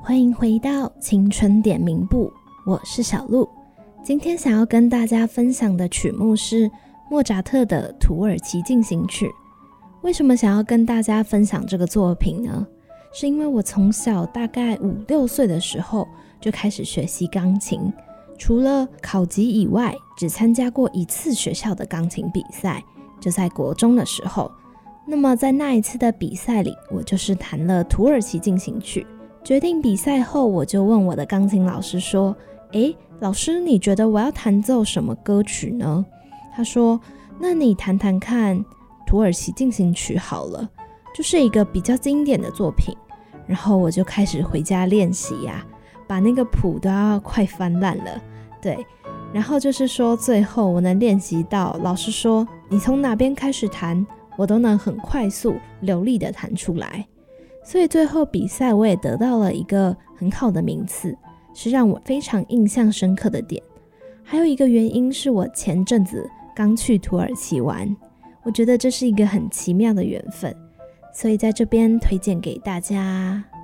欢迎回到青春点名部，我是小鹿。今天想要跟大家分享的曲目是莫扎特的《土耳其进行曲》。为什么想要跟大家分享这个作品呢？是因为我从小大概5-6岁的时候就开始学习钢琴，除了考级以外，只参加过1次学校的钢琴比赛，就在国中的时候。那么在那一次的比赛里，我就是弹了《土耳其进行曲》。决定比赛后，我就问我的钢琴老师说，老师，你觉得我要弹奏什么歌曲呢？他说，那你弹弹看《土耳其进行曲》好了，就是一个比较经典的作品。然后我就开始回家练习呀，把那个谱都要快翻烂了。对，然后就是说最后我能练习到老师说你从哪边开始弹，我都能很快速流利的弹出来。所以最后比赛我也得到了一个很好的名次，是让我非常印象深刻的点。还有一个原因是我前阵子刚去土耳其玩，我觉得这是一个很奇妙的缘分，所以在这边推荐给大家。